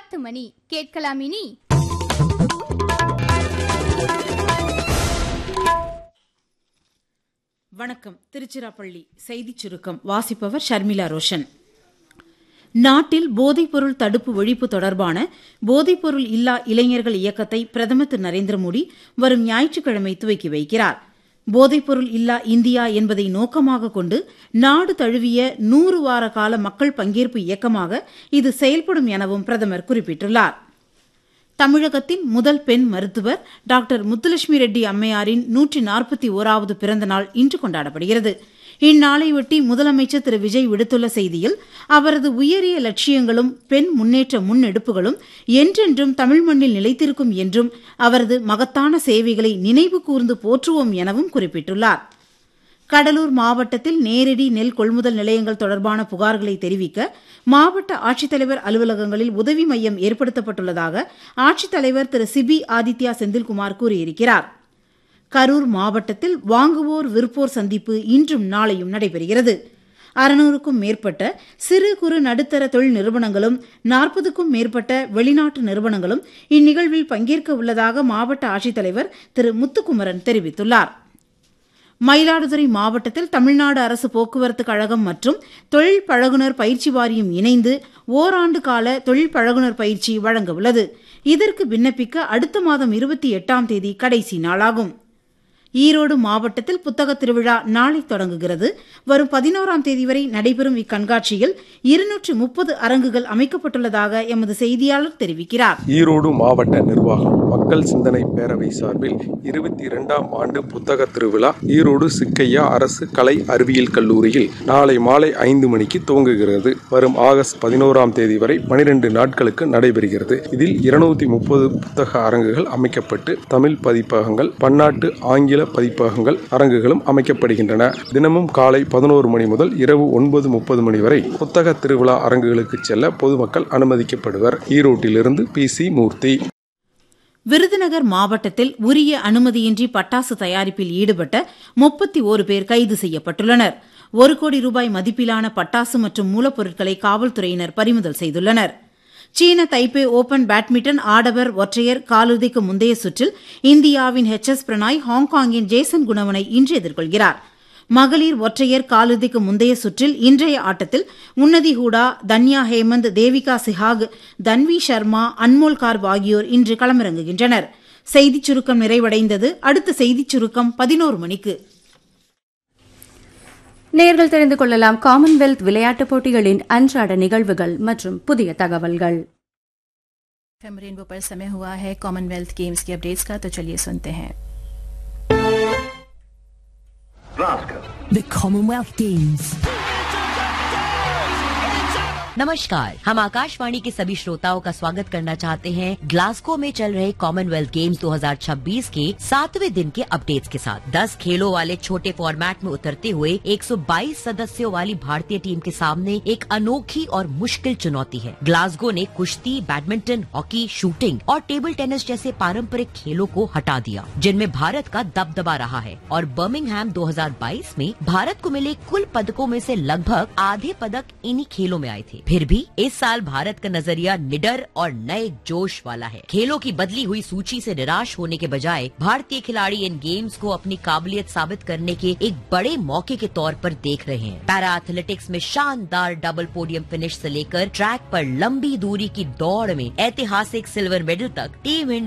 10 மணி கேட்கலாம் இனி. வணக்கம். திருச்சிராப்பள்ளி செய்திச் சுருக்கம் வாசிப்பவர் ஷர்மிளா ரோஷன். நாட்டில் போதைப்பொருள் தடுப்பு ஒழிப்பு தொடர்பான போதைப்பொருள் இல்லா இளைஞர்கள் இயக்கத்தை பிரதமர் திரு நரேந்திர மோடி வரும் ஞாயிற்றுக்கிழமை துவக்கி வைக்கிறார். போதைப்பொருள் இல்லா இந்தியா என்பதை நோக்கமாக கொண்டு நாடு தழுவிய 100 வார கால மக்கள் பங்கேற்பு இயக்கமாக இது செயல்படும் எனவும் பிரதமர் குறிப்பிட்டுள்ளார். தமிழகத்தின் முதல் பெண் மருத்துவர் டாக்டர் முத்துலட்சுமி ரெட்டி அம்மையாரின் 141வது பிறந்த நாள் இன்று கொண்டாடப்படுகிறது. இந்நாளையொட்டி முதலமைச்சர் திரு விஜய் விடுத்துள்ள செய்தியில் அவரது உயரிய லட்சியங்களும் பெண் முன்னேற்ற முன்னெடுப்புகளும் என்றென்றும் தமிழ் மண்ணில் நிலைத்திருக்கும் என்றும் அவரது மகத்தான சேவைகளை நினைவு கூர்ந்து போற்றுவோம் எனவும் குறிப்பிட்டுள்ளார். கடலூர் மாவட்டத்தில் நேரடி நெல் கொள்முதல் நிலையங்கள் தொடர்பான புகார்களை தெரிவிக்க மாவட்ட ஆட்சித்தலைவர் அலுவலகங்களில் உதவி மையம் ஏற்படுத்தப்பட்டுள்ளதாக ஆட்சித்தலைவர் திரு சிபி ஆதித்யா செந்தில்குமார் கூறியிருக்கிறார். கரூர் மாவட்டத்தில் வாங்குவோர் விற்போர் சந்திப்பு இன்றும் நாளையும் நடைபெறுகிறது. 600க்கும் மேற்பட்ட சிறு குறு நடுத்தர தொழில் நிறுவனங்களும் 40க்கும் மேற்பட்ட வெளிநாட்டு நிறுவனங்களும் இந்நிகழ்வில் பங்கேற்க உள்ளதாக மாவட்ட ஆட்சித்தலைவர் திரு முத்துக்குமரன் தெரிவித்துள்ளார். மயிலாடுதுறை மாவட்டத்தில் தமிழ்நாடு அரசு போக்குவரத்து கழகம் மற்றும் தொழில் பழகுனர் பயிற்சி வாரியம் இணைந்து ஓராண்டு கால தொழில் பழகுனர் பயிற்சி வழங்க உள்ளது. இதற்கு விண்ணப்பிக்க அடுத்த மாதம் 28ஆம் தேதி கடைசி நாளாகும். ஈரோடு மாவட்டத்தில் புத்தக திருவிழா நாளை தொடங்குகிறது. வரும் 11ஆம் தேதி வரை நடைபெறும் இக்கண்காட்சியில் 230 அரங்குகள் அமைக்கப்பட்டுள்ளதாக எமது செய்தியாளர் தெரிவிக்கிறார். ஈரோடு மாவட்ட நிர்வாகம் மக்கள் சிந்தனை பேரவை சார்பில் 22ஆம் ஆண்டு புத்தக திருவிழா ஈரோடு சிக்கையா அரசு கலை அறிவியல் கல்லூரியில் நாளை மாலை 5 மணிக்கு துவங்குகிறது. வரும் ஆகஸ்ட் 11ஆம் தேதி வரை 12 நாட்களுக்கு நடைபெறுகிறது. இதில் 230 புத்தக அரங்குகள் அமைக்கப்பட்டு தமிழ் பதிப்பகங்கள், பன்னாட்டு ஆங்கில பதிப்பகங்கள் அரங்குகளும் அமைக்கப்படுகின்றன. தினமும் காலை 11 மணி முதல் இரவு 9:30 மணி வரை புத்தக திருவிழா அரங்குகளுக்கு செல்ல பொதுமக்கள் அனுமதிக்கப்படுவர். ஈரோட்டிலிருந்து PC மூர்த்தி. விருதுநகர் மாவட்டத்தில் உரிய அனுமதியின்றி பட்டாசு தயாரிப்பில் ஈடுபட்ட 31 பேர் கைது செய்யப்பட்டுள்ளனர். 1 கோடி ரூபாய் மதிப்பிலான பட்டாசு மற்றும் மூலப்பொருட்களை காவல்துறையினர் பறிமுதல் செய்துள்ளனர். சீன தைப்பே ஓபன் பேட்மிண்டன் ஆடவர் ஒற்றையர் காலிறுதிக்கு முந்தைய சுற்றில் இந்தியாவின் HS பிரணாய் ஹாங்காங்கின் ஜேசன் குணவனை இன்று எதிர்கொள்கிறார். மகளிர் ஒற்றையர் காலிறுதிக்கு முந்தைய சுற்றில் இன்றைய ஆட்டத்தில் உன்னதி ஹூடா, தன்யா ஹேமந்த், தேவிகா சிஹாக், தன்வி சர்மா, அன்மோல் கார்ப் ஆகியோர் இன்று களமிறங்குகின்றனர். செய்திச் சுருக்கம் நிறைவடைந்தது. அடுத்த செய்திச் சுருக்கம் 11 மணிக்கு. நேர்கள் தெரிந்து கொள்ளலாம் காமன்வெல்த் விளையாட்டுப் போட்டிகளின் அன்றாட நிகழ்வுகள் மற்றும் புதிய தகவல்கள். रेनबो पर समय हुआ है कॉमनवेल्थ गेम्स की अपडेट्स का, तो चलिए सुनते हैं. The Commonwealth Games. नमस्कार, हम आकाशवाणी के सभी श्रोताओं का स्वागत करना चाहते हैं ग्लासगो में चल रहे कॉमनवेल्थ गेम्स 2026 के 7वें दिन के अपडेट्स के साथ. 10 खेलों वाले छोटे फॉर्मेट में उतरते हुए 122 सदस्यों वाली भारतीय टीम के सामने एक अनोखी और मुश्किल चुनौती है. ग्लासगो ने कुश्ती, बैडमिंटन, हॉकी, शूटिंग और टेबल टेनिस जैसे पारंपरिक खेलों को हटा दिया, जिनमें भारत का दबदबा रहा है. और बर्मिंघम 2022 में भारत को मिले कुल पदकों में से लगभग आधे पदक इन्हीं खेलों में आए थे. फिर भी इस साल भारत का नजरिया निडर और नए जोश वाला है. खेलों की बदली हुई सूची से निराश होने के बजाय भारतीय खिलाड़ी इन गेम्स को अपनी काबिलियत साबित करने के एक बड़े मौके के तौर पर देख रहे हैं. पैरा एथलेटिक्स में शानदार डबल पोडियम फिनिश से लेकर ट्रैक पर लंबी दूरी की दौड़ में ऐतिहासिक सिल्वर मेडल तक टीम